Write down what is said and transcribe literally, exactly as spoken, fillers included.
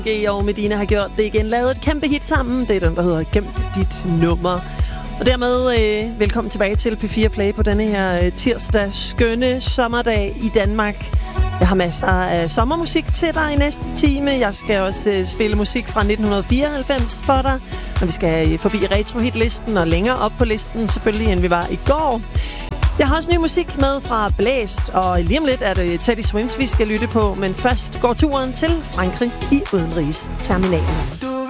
Og Medina har gjort det igen. Lavet et kæmpe hit sammen. Det er den, der hedder Gem dit nummer. Og dermed øh, velkommen tilbage til P fire Play på denne her øh, tirsdag skønne sommerdag i Danmark. Jeg har masser af sommermusik til dig i næste time. Jeg skal også øh, spille musik fra nitten fireoghalvfems for dig. Og vi skal øh, forbi retro-hitlisten og længere op på listen selvfølgelig, end vi var i går. Jeg har også ny musik med fra Blæst, og lige om lidt er det Teddy Swims, vi skal lytte på. Men først går turen til Frankrig i udenrigsterminalen.